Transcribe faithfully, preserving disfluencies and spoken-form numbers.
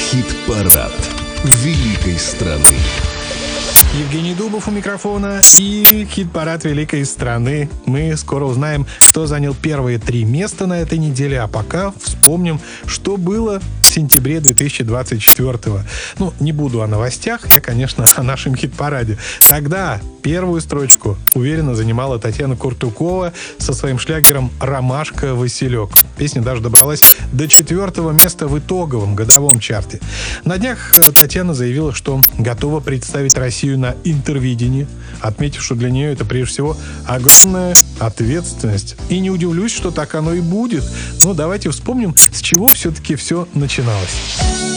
Хит-парад великой страны. Евгений Дубов у микрофона и хит-парад великой страны. Мы скоро узнаем, кто занял первые три места на этой неделе, а пока вспомним, что было в сентябре две тысячи двадцать четвёртого. Ну, не буду о новостях, я, конечно, о нашем хит-параде. Тогда первую строчку уверенно занимала Татьяна Куртукова со своим шлягером «Ромашка, Василек». Песня даже добралась до четвертого места в итоговом годовом чарте. На днях Татьяна заявила, что готова представить Россию на интервидении, отметив, что для нее это прежде всего огромная ответственность. И не удивлюсь, что так оно и будет. Но давайте вспомним, с чего все-таки все начиналось.